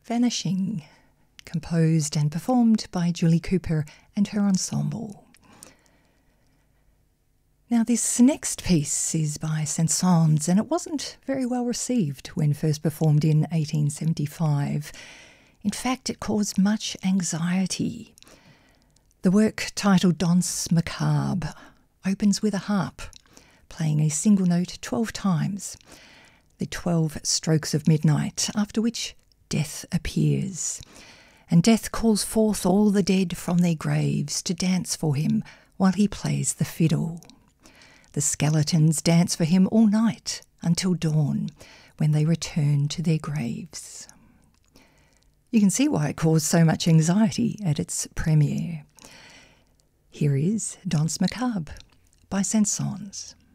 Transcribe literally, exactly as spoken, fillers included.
Vanishing, composed and performed by Julie Cooper and her ensemble. Now this next piece is by Saint-Saëns, and it wasn't very well received when first performed in eighteen seventy-five. In fact, it caused much anxiety. The work, titled Danse Macabre, opens with a harp, playing a single note twelve times, the twelve strokes of midnight, after which Death appears. And Death calls forth all the dead from their graves to dance for him while he plays the fiddle. The skeletons dance for him all night until dawn, when they return to their graves. You can see why it caused so much anxiety at its premiere. Here is Danse Macabre by Saint-Saëns.